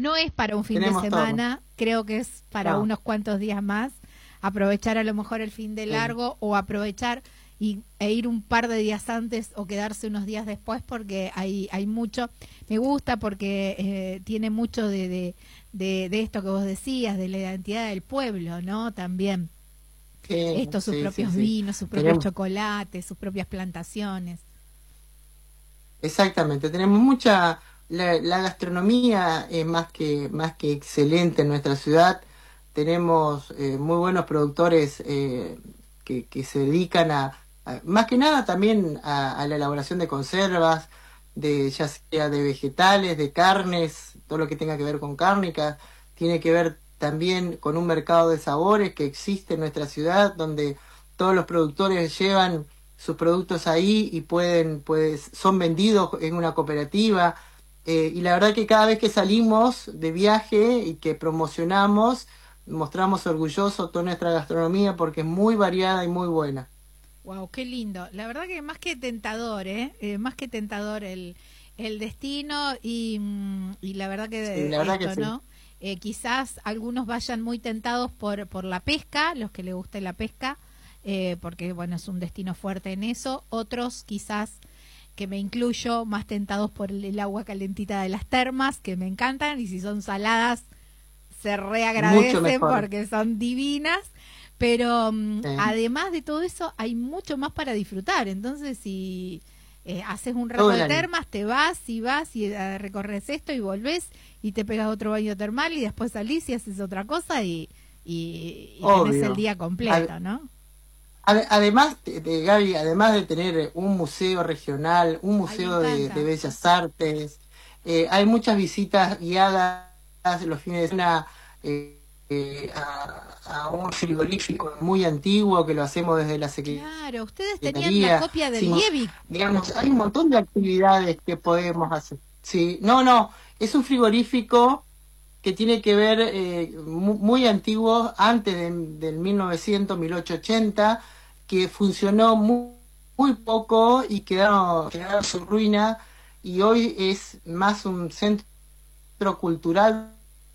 No es para un fin de tenemos todo. semana, creo que es para No, unos cuantos días más. Aprovechar a lo mejor el fin de sí, largo o aprovechar e ir un par de días antes o quedarse unos días después porque hay mucho. Me gusta porque tiene mucho de esto que vos decías, de la identidad del pueblo, ¿no? También esto, sus sí, sí, propios sí. vinos, sus propios Tenemos, chocolates, sus propias plantaciones. exactamente, tenemos mucha, la gastronomía es más que excelente en nuestra ciudad. Tenemos muy buenos productores que se dedican más que nada también a la elaboración de conservas, ya sea de vegetales, de carnes, todo lo que tenga que ver con cárnica, tiene que ver también con un mercado de sabores que existe en nuestra ciudad, donde todos los productores llevan sus productos ahí y son vendidos en una cooperativa. Y la verdad que cada vez que salimos de viaje y que promocionamos, mostramos orgullosos toda nuestra gastronomía porque es muy variada y muy buena. Wow, qué lindo. La verdad que más que tentador, ¿eh? Más que tentador el destino y la verdad Sí, que la verdad que esto, sí. ¿no? Quizás algunos vayan muy tentados por la pesca, los que les guste la pesca, porque bueno, es un destino fuerte en eso. Otros quizás, que me incluyo, más tentados por el agua calentita de las termas, que me encantan, y si son saladas, se Mucho reagradecen mejor. porque son divinas, pero eh, además de todo eso hay mucho más para disfrutar. Entonces, si haces un rato Todo el de año. termas, vas y recorres esto y volvés y te pegas otro baño termal y después salís y haces otra cosa y tenés el Obvio. día completo, ¿no? Además Gaby, además de tener un museo regional, un Ay, me museo de encanta. bellas artes, hay muchas visitas guiadas los fines de semana a un frigorífico muy antiguo que lo hacemos desde la Claro, ustedes tenían la Secretaría. copia del Sí, Liebig. digamos, hay un montón de actividades que podemos hacer. Sí, no, no, es un frigorífico que tiene que ver muy antiguo, antes del 1900, 1880, que funcionó muy poco y quedaron su ruina, y hoy es más un centro cultural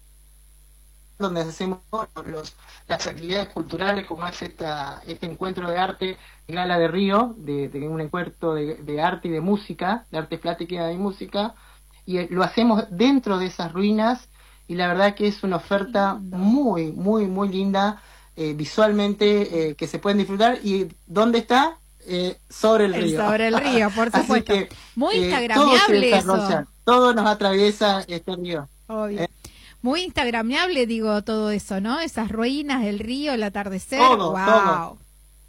donde hacemos las actividades culturales, como es este encuentro de arte, Gala de Río, de un encuentro de arte y de música, de arte plástica y música, y lo hacemos dentro de esas ruinas, y la verdad que es una Qué oferta lindo. muy linda, visualmente, que se pueden disfrutar. ¿Y dónde está? Sobre el El río. sobre el río, por Así supuesto. que Muy todo se instagramiable eso, desarrolla, todo nos atraviesa este río. obvio. Muy instagramiable, digo, todo eso, ¿no? Esas ruinas, el río, el atardecer. Todo. ¡Wow!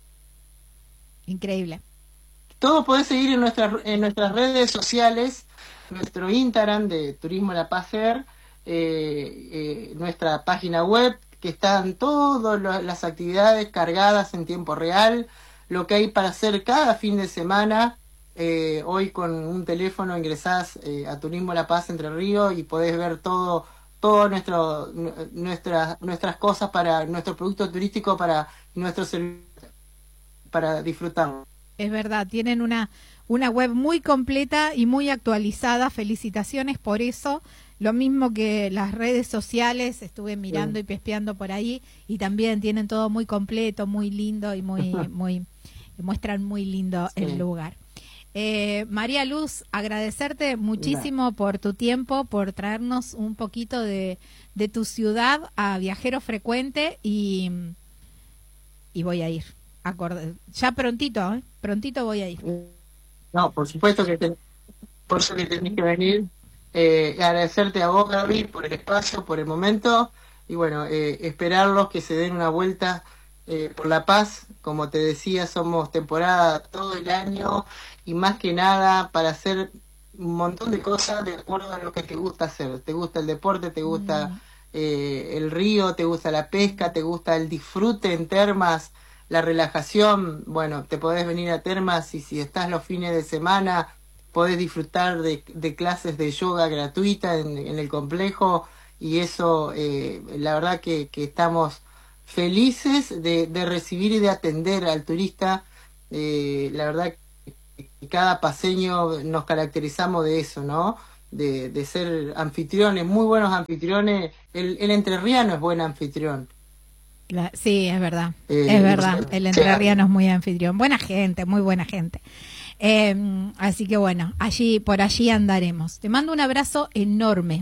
Increíble. Todo podés seguir en nuestras redes sociales, nuestro Instagram de Turismo La Paz Air, nuestra página web, que están todas las actividades cargadas en tiempo real, lo que hay para hacer cada fin de semana. Hoy con un teléfono ingresás a Turismo La Paz Entre Ríos y podés ver todo nuestras cosas, para nuestro producto turístico, para nuestro servicio, para disfrutar. Es verdad, tienen una web muy completa y muy actualizada. Felicitaciones por eso. Lo mismo que las redes sociales, estuve mirando y pespeando por ahí y también tienen todo muy completo, muy lindo y muestran muy lindo el Sí. lugar. María Luz, agradecerte Dale. muchísimo por tu tiempo, por traernos un poquito de tu ciudad a Viajero Frecuente y voy a ir. Ya prontito, ¿eh? Prontito voy a ir. No, por supuesto que por eso que tenés que venir. Agradecerte a vos, Gaby, por el espacio, por el momento, y bueno, esperarlos que se den una vuelta por La Paz. Como te decía, somos temporada todo el año, y más que nada para hacer un montón de cosas de acuerdo a lo que te gusta hacer. Te gusta el deporte, te gusta Mm, el río, te gusta la pesca, te gusta el disfrute en termas, la relajación. Bueno, te podés venir a termas, y si estás los fines de semana podés disfrutar de clases de yoga gratuita en el complejo, y eso, la verdad que estamos felices de recibir y de atender al turista. La verdad que cada paseño nos caracterizamos de eso, ¿no? de ser anfitriones, muy buenos anfitriones. El entrerriano es buen anfitrión. Sí, es verdad, es verdad. El entrerriano es muy anfitrión. Buena gente, muy buena gente. Así que bueno, por allí andaremos. Te mando un abrazo enorme.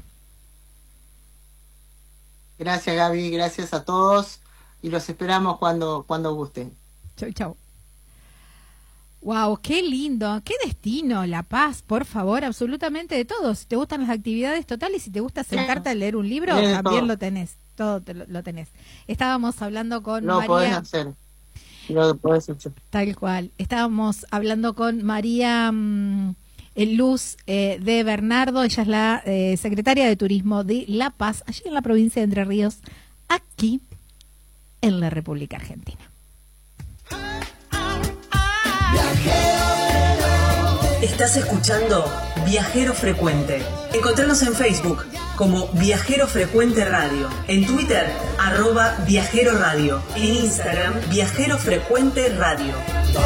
Gracias, Gaby, gracias a todos y los esperamos cuando gusten. Chau, chau. Wow, qué lindo, qué destino, La Paz, por favor, absolutamente de todo. Si te gustan las actividades totales, si te gusta sentarte a leer un libro, también todo. Lo tenés, todo lo tenés. Estábamos hablando con María. Lo podés hacer. Lo podés hacer. Tal cual. Estábamos hablando con María Luz de Bernardo. Ella es la secretaria de Turismo de La Paz, allí en la provincia de Entre Ríos, aquí en la República Argentina. Estás escuchando Viajero Frecuente. Encontranos en Facebook como Viajero Frecuente Radio, en Twitter @Viajero Radio, en Instagram Viajero Frecuente Radio.